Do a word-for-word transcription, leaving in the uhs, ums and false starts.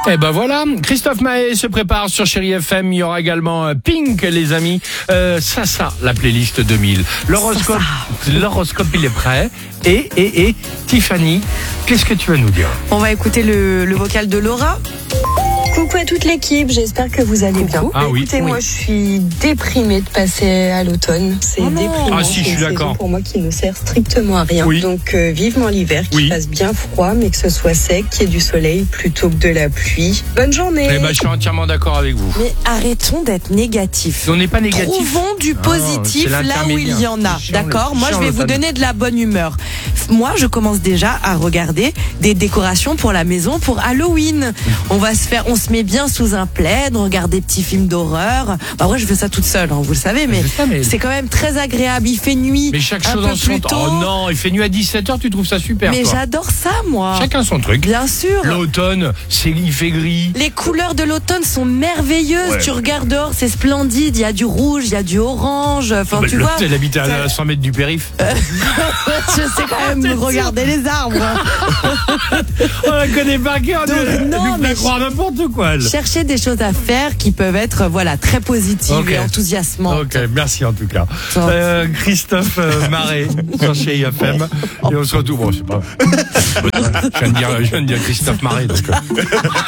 Et ben voilà, Christophe Maé se prépare sur Chéri F M. Il y aura également Pink, les amis. Euh, ça, ça, la playlist deux mille. L'horoscope, l'horoscope, il est prêt. Et, et, et, Tiffany, qu'est-ce que tu vas nous dire? On va écouter le, le vocal de Laura. Coucou à toute l'équipe, j'espère que vous allez bien. Ah oui. Écoutez, Oui. moi je suis déprimée de passer à l'automne. C'est Oh non. déprimant. Ah si, c'est je suis une saison d'accord. pour moi qui ne sert strictement à rien. Oui. Donc euh, vivement l'hiver, qu'il Oui. fasse bien froid, mais que ce soit sec, qu'il y ait du soleil plutôt que de la pluie. Bonne journée. Eh ben, je suis entièrement d'accord avec vous. Mais arrêtons d'être négatifs. On n'est pas négatif. Trouvons du Ah, positif c'est là où il y en a. C'est chiant, D'accord? le- Moi, je chiant, vais le vous fan. donner de la bonne humeur. Moi, je commence déjà à regarder des décorations pour la maison pour Halloween. On va se faire, on se met bien sous un plaid, on regarde des petits films d'horreur. Bah, ouais, je fais ça toute seule, hein, vous le savez, mais Je sais, mais- c'est quand même très agréable. Il fait nuit. Mais chaque un chose peu en son plus temps. tôt. Oh non, il fait nuit à dix-sept heures, tu trouves ça super, Mais toi. j'adore ça, moi. Chacun son truc. Bien sûr. L'automne, c'est, il fait gris. Les couleurs de l'automne sont merveilleuses. Ouais. Tu regardes dehors, c'est splendide. Il y a du rouge, il y a du orange. Enfin, Bah, tu le- vois. Elle habite à ça- cent mètres du périph'. Je sais quand même regarder les arbres. On la connaît par cœur. Donc, Elle non, nous fait mais croire n'importe quoi, elle. Chercher des choses à faire qui peuvent être, voilà, très positives Ok. et enthousiasmantes. Ok, merci en tout cas. Tant. Euh, Christophe euh, Maé sur Chéri F M. Et on se retrouve. Bon, c'est pas. Je viens de dire, je viens de dire Christophe Maé. Donc, euh.